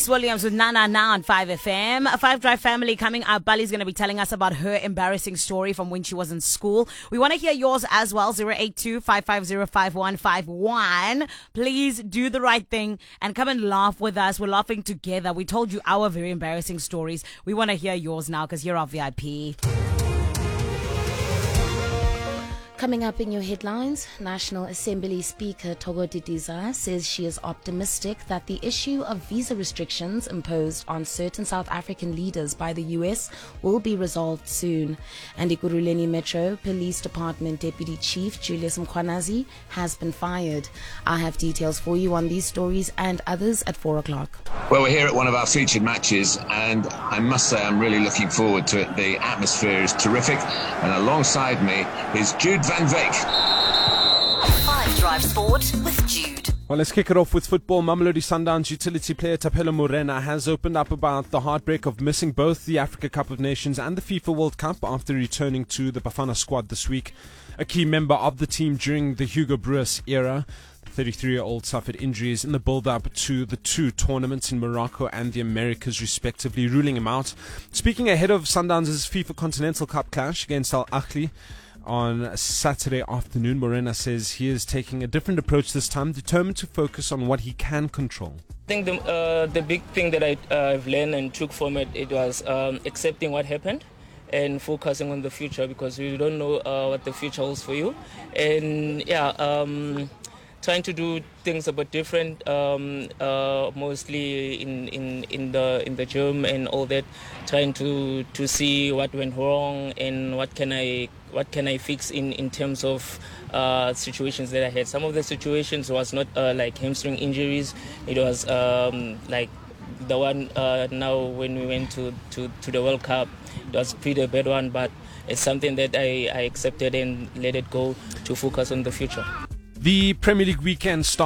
Williams with Nana now on 5FM. A Five Drive family coming up. Bali's going to be telling us about her embarrassing story from when she was in school. We want to hear yours as well. 082-550-5151. Please do the right thing and come and laugh with us. We're laughing together. We told you our very embarrassing stories. We want to hear yours now because you're our VIP. Coming up in your headlines, National Assembly Speaker Togo Didiza says she is optimistic that the issue of visa restrictions imposed on certain South African leaders by the US will be resolved soon. And Ekurhuleni Metro Police Department Deputy Chief Julius Mkhwanazi has been fired. I have details for you on these stories and others at 4 o'clock. Well, we're here at one of our featured matches, and I must say I'm really looking forward to it. The atmosphere is terrific, and alongside me is Jude Van Veek. 5 Drive Sport with Jude. Well, let's kick it off with football. Mamelodi Sundowns utility player Tapelo Morena has opened up about the heartbreak of missing both the Africa Cup of Nations and the FIFA World Cup after returning to the Bafana squad this week. A key member of the team during the Hugo Broos era, the 33-year-old suffered injuries in the build-up to the two tournaments in Morocco and the Americas, respectively, ruling him out. Speaking ahead of Sundowns' FIFA Continental Cup clash against Al Ahly on Saturday afternoon, Morena says he is taking a different approach this time, determined to focus on what he can control. I think the big thing that I've learned and took from it was accepting what happened and focusing on the future, because you don't know what the future holds for you. And trying to do things a bit different, mostly in the gym and all that. Trying to see what went wrong and what can I fix in terms of situations that I had. Some of the situations was not like hamstring injuries. It was like the one now when we went to the World Cup. It was pretty a bad one, but it's something that I accepted and let it go to focus on the future. The Premier League weekend starts